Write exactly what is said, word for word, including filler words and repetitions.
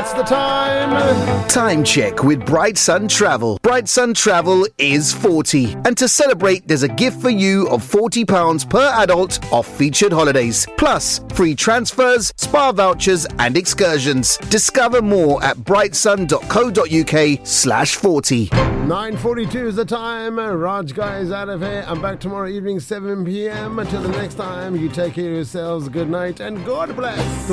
It's the time. Time check with Bright Sun Travel. Bright Sun Travel is forty. And to celebrate, there's a gift for you of forty pounds per adult off featured holidays. Plus, free transfers, spa vouchers and excursions. Discover more at brightsun.co.uk slash 40. nine forty-two is the time. Raj Guy is out of here. I'm back tomorrow evening, seven p.m. Until the next time, you take care of yourselves. Good night and God bless.